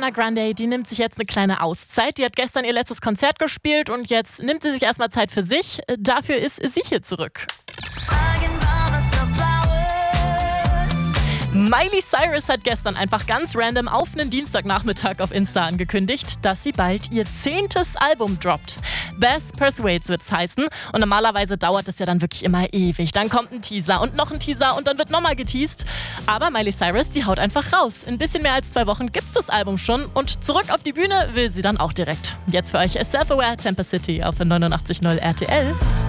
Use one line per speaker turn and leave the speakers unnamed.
Ariana Grande, die nimmt sich jetzt eine kleine Auszeit. Die hat gestern ihr letztes Konzert gespielt und jetzt nimmt sie sich erstmal Zeit für sich. Dafür ist sie hier zurück. Miley Cyrus hat gestern einfach ganz random auf einen Dienstagnachmittag auf Insta angekündigt, dass sie bald ihr 10. Album droppt. Best Persuades wird es heißen und normalerweise dauert es ja dann wirklich immer ewig. Dann kommt ein Teaser und noch ein Teaser und dann wird nochmal geteased. Aber Miley Cyrus, die haut einfach raus. In ein bisschen mehr als 2 Wochen gibt's das Album schon und zurück auf die Bühne will sie dann auch direkt. Jetzt für euch Self-Aware Temper City auf 89.0 RTL.